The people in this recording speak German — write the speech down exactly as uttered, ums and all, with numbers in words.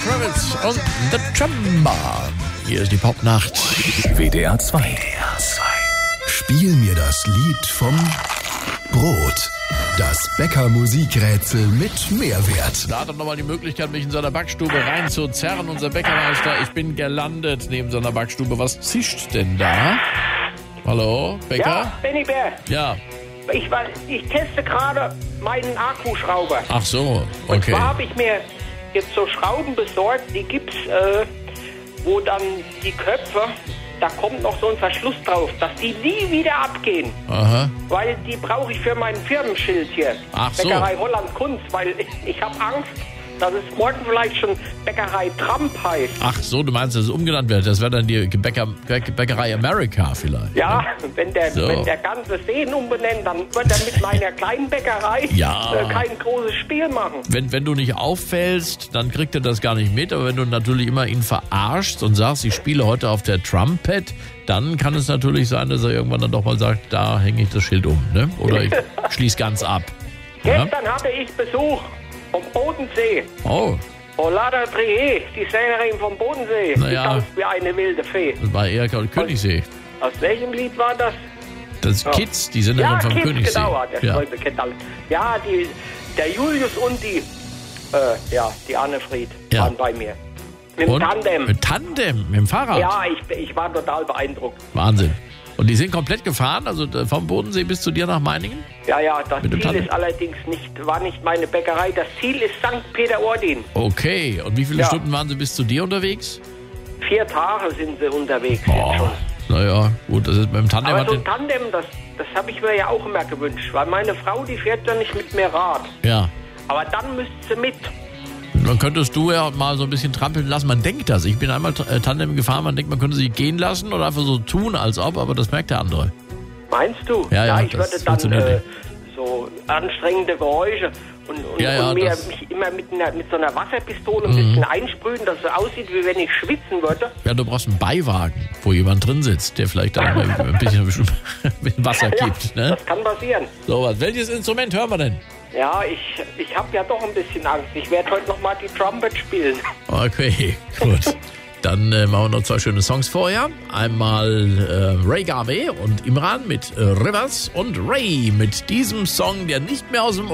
Kravitz und The Chumba. Hier ist die Popnacht. W D R zwei. Spiel mir das Lied vom Brot. Das Bäcker-Musikrätsel mit Mehrwert. Da hat er nochmal die Möglichkeit, mich in seiner Backstube reinzuzerren. Unser Bäckermeister, ich bin gelandet neben seiner Backstube. Was zischt denn da? Hallo, Bäcker? Ja, Benny Bär. Ja. Ich, war, ich teste gerade meinen Akkuschrauber. Ach so, okay. Und zwar habe ich mir jetzt so Schrauben besorgt, die gibt's, äh, wo dann die Köpfe, da kommt noch so ein Verschluss drauf, dass die nie wieder abgehen. Aha. Weil die brauche ich für mein Firmenschild hier. Ach so. Bäckerei Holland Kunst, weil ich, ich habe Angst, dass es morgen vielleicht schon Bäckerei Trump heißt. Ach so, du meinst, dass es umgenannt wird. Das wäre dann die Bäcker, Bäckerei America vielleicht. Ja, wenn der, So. wenn der ganze Seen umbenennt, dann wird er mit meiner kleinen Bäckerei Ja. äh, kein großes Spiel machen. Wenn, wenn du nicht auffällst, dann kriegt er das gar nicht mit. Aber wenn du natürlich immer ihn verarschst und sagst, ich spiele heute auf der Trumpet, dann kann es natürlich sein, dass er irgendwann dann doch mal sagt, da hänge ich das Schild um. Ne? Oder ich schließe ganz ab. Ja? Gestern hatte ich Besuch vom Bodensee. Oh, Olada Trier, die Sängerin vom Bodensee. Naja. Die tanzt wie eine wilde Fee. das war eher Königssee. Aus welchem Lied war das? Das ist Ja. Kids, die sind Ja, ja vom Kids, Königssee. genau. Der Ja. Stolpe kennt alle. Ja, die, der Julius und die, äh, ja, die Annefried Ja. waren bei mir. Mit dem Und? Tandem. Mit Tandem, mit dem Fahrrad. Ja, ich, ich war total beeindruckt. Wahnsinn. Und die sind komplett gefahren, also vom Bodensee bis zu dir nach Meiningen? Ja, ja, das Mit dem Ziel Tandem? ist allerdings nicht, war nicht meine Bäckerei. Das Ziel ist Sankt Peter-Ording. Okay, und wie viele Ja. Stunden waren sie bis zu dir unterwegs? Vier Tage sind sie unterwegs jetzt Boah, schon. naja, gut, das ist mit dem Tandem. Aber Hat so ein den, Tandem, das, das habe ich mir ja auch immer gewünscht. Weil meine Frau, die fährt ja nicht mit mir Rad. ja, Aber dann müsste sie mit. dann könntest du ja mal so ein bisschen trampeln lassen. Man denkt das. Ich bin einmal äh, Tandem gefahren, man denkt, man könnte sie gehen lassen oder einfach so tun, als ob, aber das merkt der andere. Meinst du? Ja, ja, ich das würde dann funktioniert äh, nicht. so anstrengende Geräusche und, und, Ja, ja, und mir das- mich immer mit, einer, mit so einer Wasserpistole Mhm. ein bisschen einsprühen, dass es so aussieht, wie wenn ich schwitzen würde. Ja, du brauchst einen Beiwagen, wo jemand drin sitzt, der vielleicht dann mal ein bisschen, ein bisschen Wasser gibt. Ne? Das kann passieren. So was. Welches Instrument hören wir denn? Ja, ich, ich habe ja doch ein bisschen Angst. Ich werde heute noch mal die Trumpet spielen. Okay, gut. Dann äh, machen wir noch zwei schöne Songs vorher. Einmal äh, Ray Garvey und Imran mit äh, Rivers und Ray mit diesem Song, der nicht mehr aus dem